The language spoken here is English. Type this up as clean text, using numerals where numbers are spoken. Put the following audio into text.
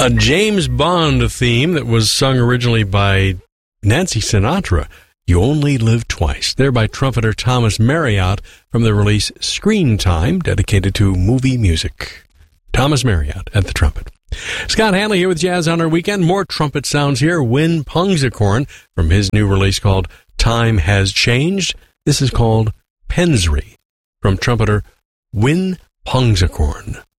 A James Bond theme that was sung originally by Nancy Sinatra, You Only Live Twice, there by trumpeter Thomas Marriott from the release Screen Time, dedicated to movie music. Thomas Marriott at the trumpet. Scott Hanley here with Jazz on Our Weekend. More trumpet sounds here. Win Pungsakorn from his new release called Time Has Changed. This is called Pensri from trumpeter Win Pungsakorn.